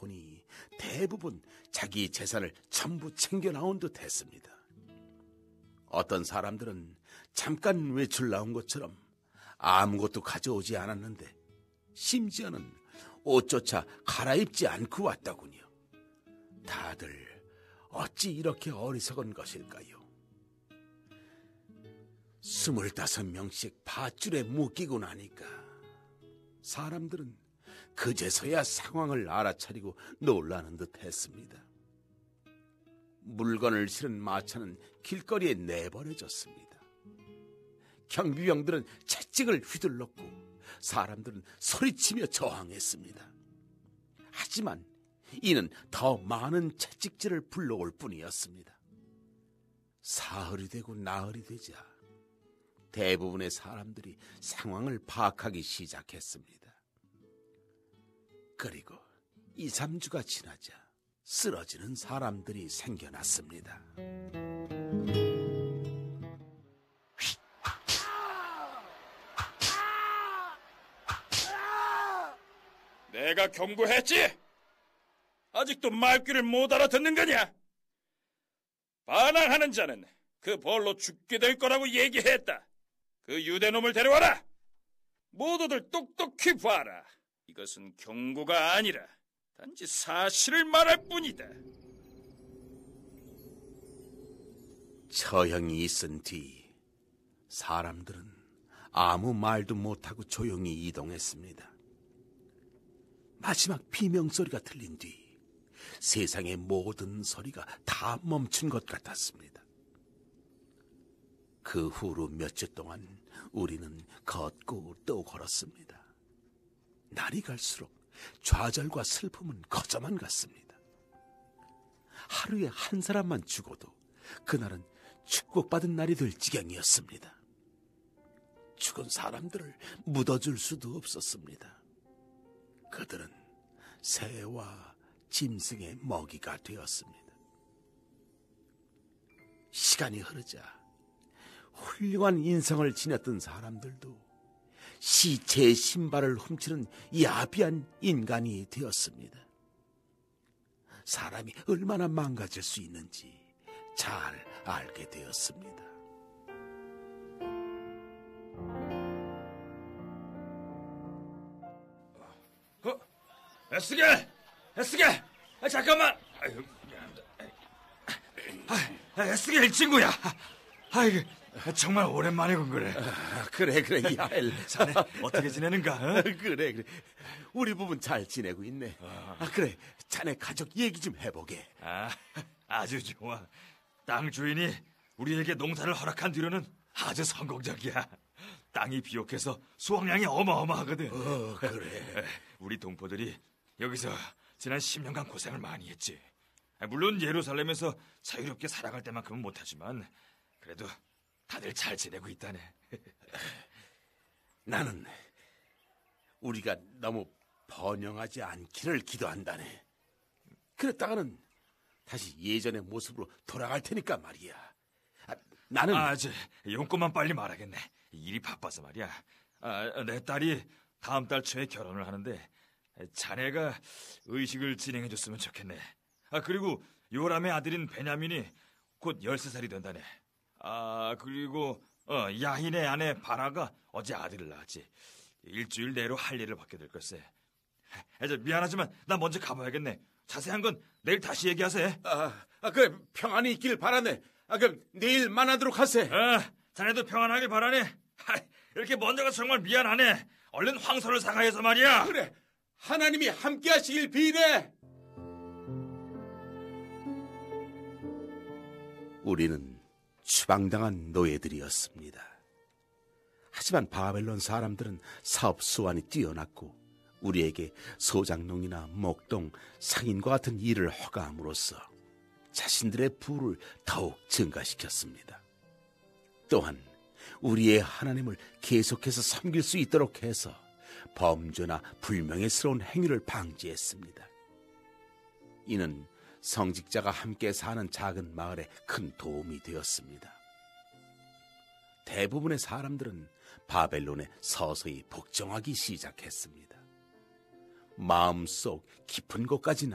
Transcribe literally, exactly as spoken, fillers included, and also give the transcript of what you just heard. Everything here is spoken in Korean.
보니 대부분 자기 재산을 전부 챙겨 나온 듯 했습니다. 어떤 사람들은 잠깐 외출 나온 것처럼 아무것도 가져오지 않았는데 심지어는 옷조차 갈아입지 않고 왔더군요. 다들 어찌 이렇게 어리석은 것일까요? 스물다섯 명씩 밧줄에 묶이고 나니까 사람들은 그제서야 상황을 알아차리고 놀라는 듯 했습니다. 물건을 실은 마차는 길거리에 내버려졌습니다. 경비병들은 채찍을 휘둘렀고 사람들은 소리치며 저항했습니다. 하지만 이는 더 많은 채찍질을 불러올 뿐이었습니다. 사흘이 되고 나흘이 되자 대부분의 사람들이 상황을 파악하기 시작했습니다. 그리고 이, 삼 주가 지나자 쓰러지는 사람들이 생겨났습니다. 내가 경고했지? 아직도 말귀를 못 알아듣는 거냐? 반항하는 자는 그 벌로 죽게 될 거라고 얘기했다. 그 유대놈을 데려와라. 모두들 똑똑히 봐라. 이것은 경고가 아니라 단지 사실을 말할 뿐이다. 처형이 있은 뒤 사람들은 아무 말도 못하고 조용히 이동했습니다. 마지막 비명소리가 들린 뒤 세상의 모든 소리가 다 멈춘 것 같았습니다. 그 후로 몇 주 동안 우리는 걷고 또 걸었습니다. 날이 갈수록 좌절과 슬픔은 커져만 갔습니다. 하루에 한 사람만 죽어도 그날은 축복받은 날이 될 지경이었습니다. 죽은 사람들을 묻어줄 수도 없었습니다. 그들은 새와 짐승의 먹이가 되었습니다. 시간이 흐르자 훌륭한 인성을 지녔던 사람들도 시체의 신발을 훔치는 야비한 인간이 되었습니다. 사람이 얼마나 망가질 수 있는지 잘 알게 되었습니다. 어? 애쓰게! 애쓰게! 아, 잠깐만! 아유, 아, 애쓰게, 이 친구야! 아이고, 정말 오랜만에 본 거래. 아, 그래 그래 야엘. 자네 어떻게 지내는가? 어? 그래 그래 우리 부분 잘 지내고 있네. 아, 아 그래 자네 가족 얘기 좀 해보게. 아, 아주 좋아. 땅 주인이 우리에게 농사를 허락한 뒤로는 아주 성공적이야. 땅이 비옥해서 수확량이 어마어마하거든. 어 그래. 우리 동포들이 여기서 지난 십 년간 고생을 많이 했지. 물론 예루살렘에서 자유롭게 살아갈 때만큼은 못하지만 그래도 다들 잘 지내고 있다네. 나는 우리가 너무 번영하지 않기를 기도한다네. 그랬다가는 다시 예전의 모습으로 돌아갈 테니까 말이야. 아, 나는 아, 저 용건만 빨리 말하겠네. 일이 바빠서 말이야. 아, 내 딸이 다음 달 초에 결혼을 하는데 자네가 의식을 진행해줬으면 좋겠네. 아, 그리고 요람의 아들인 베냐민이 곧 열세 살이 된다네. 아, 그리고 어, 야힌의 아내 바라가 어제 아들을 낳았지. 일주일 내로 할 일을 받게 될 걸세. 아, 저 미안하지만 나 먼저 가봐야겠네. 자세한 건 내일 다시 얘기하세. 아, 아 그래 평안히 있길 바라네. 아 그럼 내일 만나도록 하세. 아, 자네도 평안하길 바라네. 하, 이렇게 먼저 가서 정말 미안하네. 얼른 황소를 사가해서 말이야. 그래 하나님이 함께 하시길 비례. 우리는 추방당한 노예들이었습니다. 하지만 바벨론 사람들은 사업 수완이 뛰어났고 우리에게 소장농이나 목동, 상인과 같은 일을 허가함으로써 자신들의 부를 더욱 증가시켰습니다. 또한 우리의 하나님을 계속해서 섬길 수 있도록 해서 범죄나 불명예스러운 행위를 방지했습니다. 이는 성직자가 함께 사는 작은 마을에 큰 도움이 되었습니다. 대부분의 사람들은 바벨론에 서서히 복종하기 시작했습니다. 마음속 깊은 곳까지